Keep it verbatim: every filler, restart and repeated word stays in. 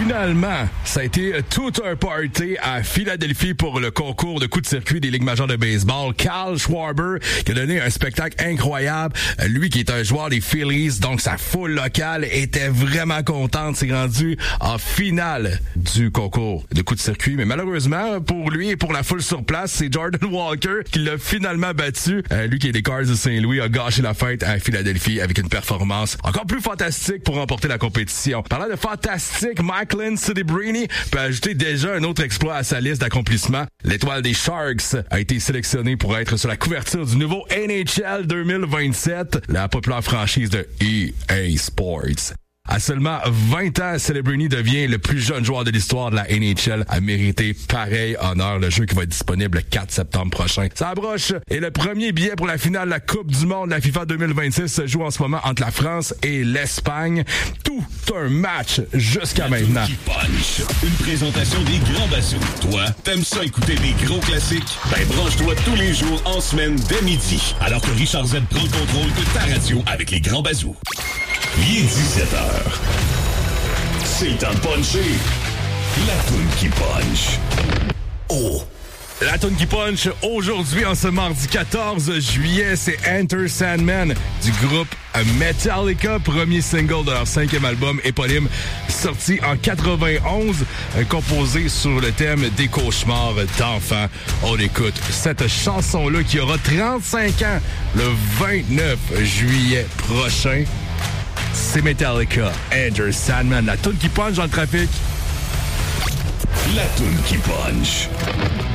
Finalement, ça a été tout un party à Philadelphie pour le concours de coups de circuit des Ligues majeures de baseball. Kyle Schwarber qui a donné un spectacle incroyable. Lui qui est un joueur des Phillies, donc sa foule locale était vraiment contente. C'est rendu en finale du concours de coups de circuit. Mais malheureusement, pour lui et pour la foule sur place, c'est Jordan Walker qui l'a finalement battu. Euh, lui qui est des Cards de Saint-Louis a gâché la fête à Philadelphie avec une performance encore plus fantastique pour remporter la compétition. Parlant de fantastique, Michael Celebrini peut ajouter déjà un autre exploit à sa liste d'accomplissements. L'étoile des Sharks a été sélectionnée pour être sur la couverture du nouveau N H L deux mille vingt-sept, la populaire franchise de E A Sports. À seulement vingt ans, Celebrini devient le plus jeune joueur de l'histoire de la N H L à mériter pareil honneur. Le jeu qui va être disponible le quatre septembre prochain. Ça approche et le premier billet pour la finale de la Coupe du Monde de la FIFA deux mille vingt-six se joue en ce moment entre la France et l'Espagne. Tout un match jusqu'à maintenant. Punch. Une présentation des Grands Bazous. Toi, t'aimes ça écouter des gros classiques? Ben branche-toi tous les jours en semaine dès midi. Alors que Richard Z prend le contrôle de ta radio avec les Grands Bazous. Il est dix-sept heures. C'est le temps de puncher. La toune qui punch. Oh! La toune qui punch aujourd'hui, en ce mardi quatorze juillet, c'est Enter Sandman du groupe Metallica, premier single de leur cinquième album éponyme, sorti en quatre-vingt-onze, composé sur le thème des cauchemars d'enfants. On écoute cette chanson-là qui aura trente-cinq ans le vingt-neuf juillet prochain. C'est Metallica, Enter Sandman, la toune qui punch dans le trafic. La toune qui punch.